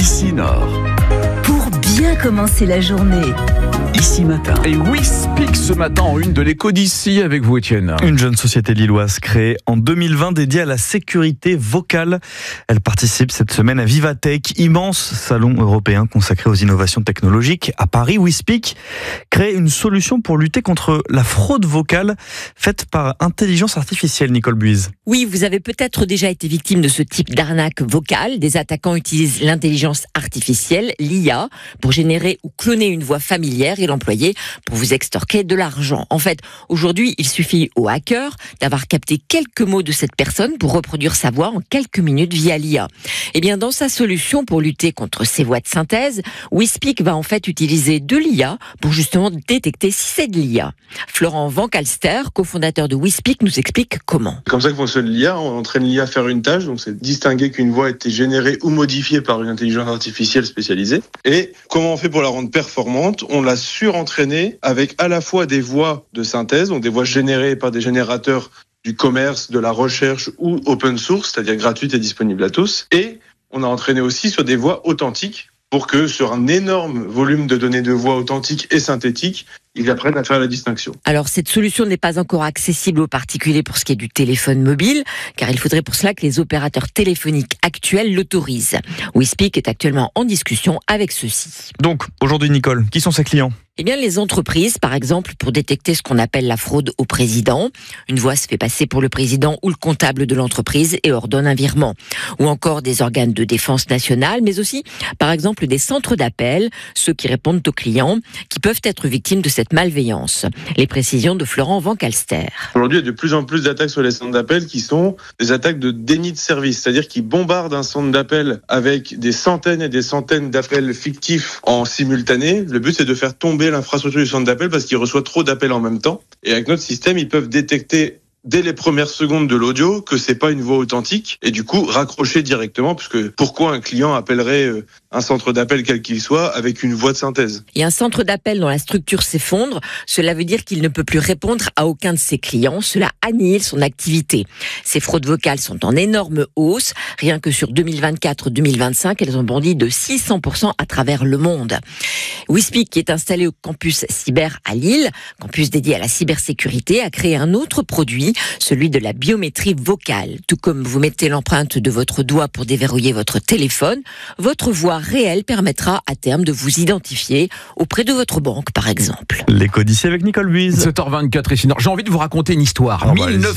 Ici Nord. Pour bien commencer la journée. Ici Matin. Et WeSpeak ce matin en une de l'écho d'ici avec vous, Étienne. Une jeune société lilloise créée en 2020 dédiée à la sécurité vocale. Elle participe cette semaine à Vivatech, immense salon européen consacré aux innovations technologiques. À Paris, WeSpeak crée une solution pour lutter contre la fraude vocale faite par intelligence artificielle, Nicole Buise. Oui, vous avez peut-être déjà été victime de ce type d'arnaque vocale. Des attaquants utilisent l'intelligence artificielle, l'IA, pour générer ou cloner une voix familière et l'employer pour vous extorquer de l'argent. En fait, aujourd'hui, il suffit aux hackers d'avoir capté quelques mots de cette personne pour reproduire sa voix en quelques minutes via l'IA. Eh bien, dans sa solution pour lutter contre ces voix de synthèse, WeSpeak va en fait utiliser de l'IA pour justement détecter si c'est de l'IA. Florent Van Calster, cofondateur de WeSpeak, nous explique comment. C'est comme ça que fonctionne l'IA. On entraîne l'IA à faire une tâche, donc c'est distinguer qu'une voix a été générée ou modifiée par une intelligence artificielle spécialisée. Et comment on fait pour la rendre performante ? On l'a surentraînée avec à la fois des voix de synthèse, donc des voix générées par des générateurs du commerce, de la recherche ou open source, c'est-à-dire gratuite et disponible à tous. Et on a entraîné aussi sur des voix authentiques pour que sur un énorme volume de données de voix authentiques et synthétiques, ils apprennent à faire la distinction. Alors, cette solution n'est pas encore accessible aux particuliers pour ce qui est du téléphone mobile, car il faudrait pour cela que les opérateurs téléphoniques actuels l'autorisent. WeSpeak est actuellement en discussion avec ceux-ci. Donc, aujourd'hui, Nicole, qui sont ses clients ? Eh bien, les entreprises, par exemple, pour détecter ce qu'on appelle la fraude au président. Une voix se fait passer pour le président ou le comptable de l'entreprise et ordonne un virement. Ou encore des organes de défense nationale, mais aussi, par exemple, des centres d'appel, ceux qui répondent aux clients, qui peuvent être victimes de cette malveillance. Les précisions de Florent Van Calster. Aujourd'hui, il y a de plus en plus d'attaques sur les centres d'appel qui sont des attaques de déni de service, c'est-à-dire qu'ils bombardent un centre d'appel avec des centaines et des centaines d'appels fictifs en simultané. Le but, c'est de faire tomber l'infrastructure du centre d'appel parce qu'il reçoit trop d'appels en même temps. Et avec notre système, ils peuvent détecter dès les premières secondes de l'audio que c'est pas une voix authentique et du coup raccrocher directement, puisque pourquoi un client appellerait un centre d'appel quel qu'il soit avec une voix de synthèse. Et un centre d'appel dont la structure s'effondre, cela veut dire qu'il ne peut plus répondre à aucun de ses clients, cela annihile son activité. Ces fraudes vocales sont en énorme hausse, rien que sur 2024-2025, elles ont bondi de 600% à travers le monde. WeSpeak, qui est installé au campus cyber à Lille, campus dédié à la cybersécurité, a créé un autre produit, celui de la biométrie vocale. Tout comme vous mettez l'empreinte de votre doigt pour déverrouiller votre téléphone, votre voix réelle permettra à terme de vous identifier auprès de votre banque, par exemple. L'écho d'ici avec Nicole Buise. 7h24 ici Nord. J'ai envie de vous raconter une histoire.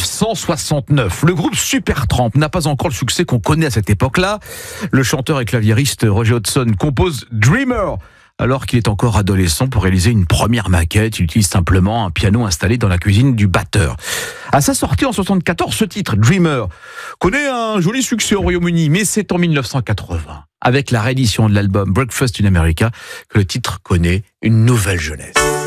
1969, le groupe Supertramp n'a pas encore le succès qu'on connaît à cette époque-là. Le chanteur et claviériste Roger Hodgson compose Dreamer. Alors qu'il est encore adolescent, pour réaliser une première maquette, il utilise simplement un piano installé dans la cuisine du batteur. À sa sortie en 1974, ce titre, Dreamer, connaît un joli succès au Royaume-Uni, mais c'est en 1980, avec la réédition de l'album Breakfast in America, que le titre connaît une nouvelle jeunesse.